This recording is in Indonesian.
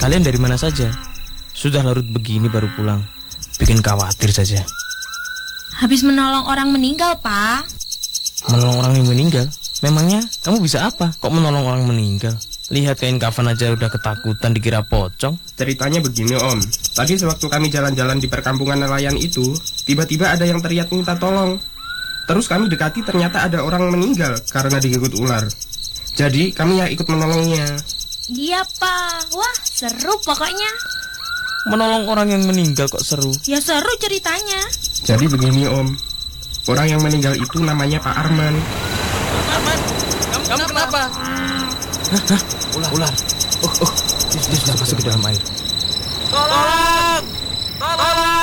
Kalian dari mana saja? Sudah larut begini baru pulang. Bikin khawatir saja. Habis menolong orang meninggal, Pak. Menolong orang yang meninggal? Memangnya kamu bisa apa? Kok menolong orang meninggal? Lihat kain kafan aja udah ketakutan dikira pocong. Ceritanya begini Om. Tadi sewaktu kami jalan-jalan di perkampungan nelayan itu, tiba-tiba ada yang teriak minta tolong. Terus kami dekati, ternyata ada orang meninggal karena digigit ular. Jadi kami ya ikut menolongnya. Iya, Pak. Wah, seru pokoknya. Menolong orang yang meninggal kok seru? Ya seru ceritanya. Jadi begini Om, orang yang meninggal itu namanya Pak Arman. Arman, kamu kenapa? Hah? Ular. Dia sudah masuk ke dalam air. Tolong!